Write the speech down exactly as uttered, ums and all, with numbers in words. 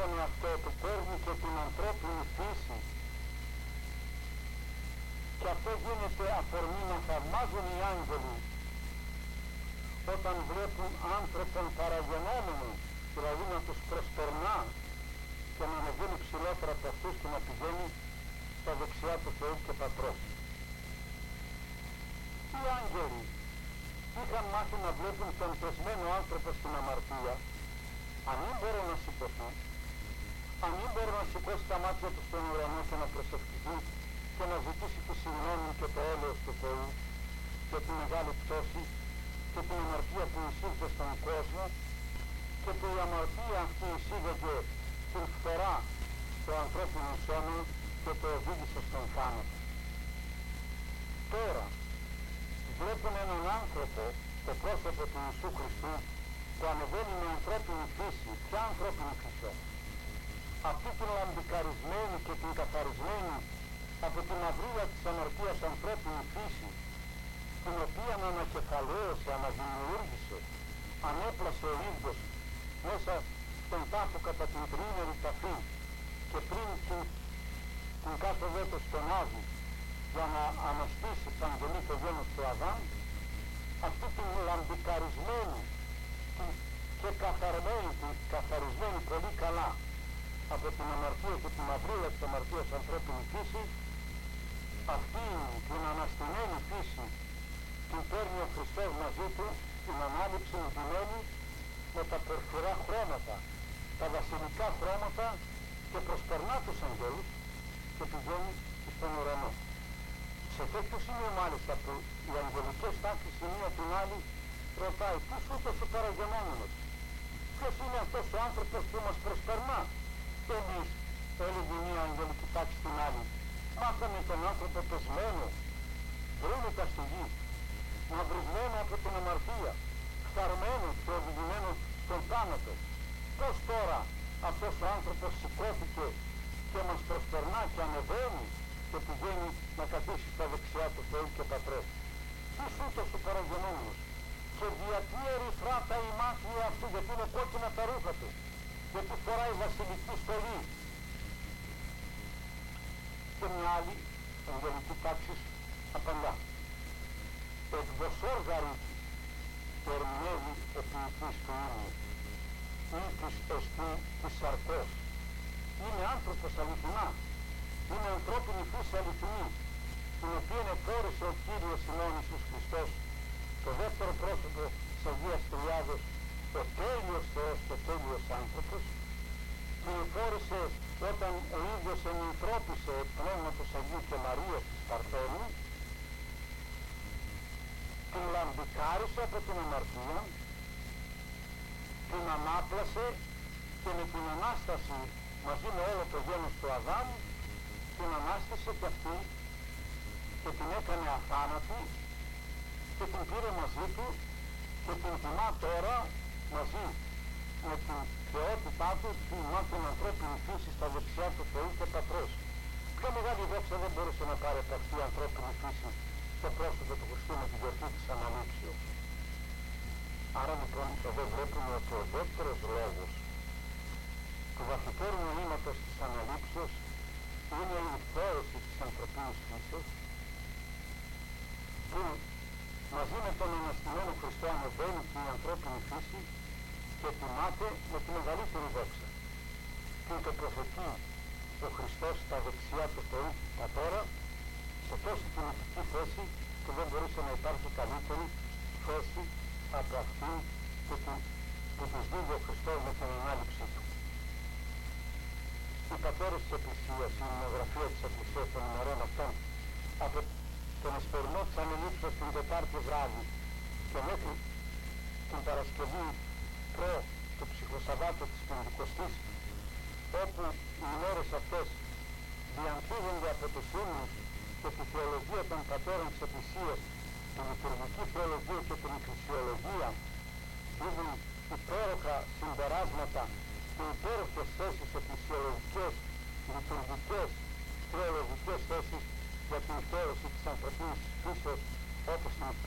τον εαυτό του παίρνει και την ανθρώπινη φύση, και αυτό γίνεται αφορμή να θαυμάζουν οι άγγελοι όταν βλέπουν άνθρωπον παραγενόμενο, δηλαδή να τους προσπερνά και να ανεβαίνει ψηλότερα από αυτούς και να πηγαίνει στα δεξιά του Θεού και Πατρός. Οι άγγελοι είχαν μάθει να βλέπουν τον πεσμένο άνθρωπο στην αμαρτία, αν μην μπορούν να σηκωθούν, αν μην μπορούν να σηκώσει τα μάτια του στον ουρανό και να προσευχηθεί και να ζητήσει τη συγγνώμη και το έλεος του Θεού για τη μεγάλη πτώση και την αμαρτία που εισήλθε στον κόσμο, και που η αμαρτία αυτή εισήγαγε την φθορά στο ανθρώπινο σώμα και το οδήγησε στον θάνατο. Τώρα βλέπουν έναν άνθρωπο, το πρόσωπο του Ιησού Χριστού, που ανεβαίνει με ανθρώπινη φύση. Ποια ανθρώπινη φύση? Αυτή την λαμπικαρισμένη και την καθαρισμένη από την αυρίλα της αμαρτίας ανθρώπινη φύση, την οποία ανακεφαλαίωσε, αναδημιούργησε, ανέπλασε ο ίδιος μέσα στον τάφο κατά την τριήμερη ταφή και πριν την, την κάθοδό του στον Άδη για να αναστήσει σαν γεννή το γένος του Αδάμ, αυτή την λαμπικαρισμένη και καθαρμένη, την καθαρισμένη πολύ καλά από την αμαρτία και την αυρίλα της αμαρτίας ανθρώπινη φύση, αυτή την αναστημένη φύση την παίρνει ο Χριστός μαζί του, την ανάληψη εντυμένη με τα πορφυρά χρώματα, τα βασιλικά χρώματα, και προσπερνά τους αγγέλους και πηγαίνει στον ουρανό. Σε τέτοιο σημείο μάλιστα που οι αγγελικές τάξεις η μία την άλλη ρωτάει, ποιος ούτως ο παραγενόμενος, ποιος είναι αυτός ο άνθρωπος που μας προσπερνά? Και εμείς, έλεγε μία αγγελική τάξη στην άλλη, μάθαμε τον άνθρωπο πεσμένο, βρούμητα στη γη, μαυρισμένο από την αμαρτία, φθαρμένο και οδηγημένο στον θάνατο. Πώς τώρα αυτός ο άνθρωπος σηκώθηκε και μας προσπερνά και ανεβαίνει και πηγαίνει να καθίσει στα δεξιά του Θεού και Πατρός? Ποιος ούτως ο παραγενόμενος? Και γιατί ερυθρά τα ημάτια αυτού, γιατί είναι κόκκινα τα ρούχα του, γιατί φοράει βασιλική στολή? Και μια άλλη αγγελική τάξη απαντά, εκδοσόρ γαρίτη, και ερμηνεύει ο ποιητής του ύμνου, ή της εστί της σαρκός. Είναι άνθρωπος αληθινά, είναι ανθρώπινη φύση αληθινή, την οποία εφόρησε ο Κύριος ημών Ιησούς Χριστός, το δεύτερο πρόσωπο της Αγίας Τριάδος, ο τέλειος Θεός και ο τέλειος άνθρωπος, την εφόρησε όταν ο ίδιος ενυθρώπησε πνεύματος Αγίου και Μαρίας της Παρθένου, την λαμπικάρισε από την αμαρτία, την ανάπλασε και με την Ανάσταση μαζί με όλο το γένος του Αδάμ την ανάστησε και αυτή και την έκανε αθάνατη και την πήρε μαζί του και την τιμά τώρα μαζί με την θεότητά του, τιμά την ανθρώπινη φύση στα δεξιά του Θεού και Πατρός. Πιο μεγάλη δόξα δεν μπορούσε να πάρει από αυτή η ανθρώπινη φύση στο πρόσωπο του Χριστού με την γιορτή της Αναλήψεως. Άρα λοιπόν εδώ βλέπουμε ότι ο δεύτερος λόγος του βαθύτερου νοήματος της Αναλήψεως είναι η φόρεση της ανθρωπίνης φύσεως, που μαζί με τον αναστημένο Χριστό ανεβαίνει και η ανθρώπινη φύση και τιμάται με τη μεγαλύτερη δόξα. Την τοποθετεί ο Χριστός στα δεξιά του Θεού Πατέρα σε τόση τιμητική θέση που δεν μπορούσε να υπάρχει καλύτερη θέση από αυτή που, που της δίδει ο Χριστός με την ανάληψή του. Οι πατέρες της Εκκλησίας, η μονογραφία της Εκκλησίας των ημερών αυτών, από τον εσπερινό της Αναλήψεως την Τετάρτη βράδυ και μέχρι την Παρασκευή προ του ψυχοσαββάτου της Πεντηκοστής, όπου οι ημέρες αυτές διαμφίδονται από τους ύμνους και τη θεολογία των πατέρων της Εκκλησίας, την λειτουργική θεολογία και την εκκλησιολογία, δίνουν υπέροχα συμπεράσματα και υπέροχες θέσεις εκκλησιολογικές, λειτουργικές, θεολογικές θέσεις για την θεώρηση της ανθρωπίνης φύσεως όπως την